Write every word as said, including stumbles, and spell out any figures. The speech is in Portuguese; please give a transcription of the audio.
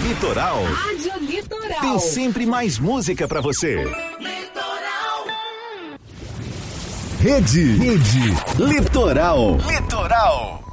Litoral. Rádio Litoral. Tem sempre mais música pra você. Litoral. Rede. Rede. Litoral. Litoral.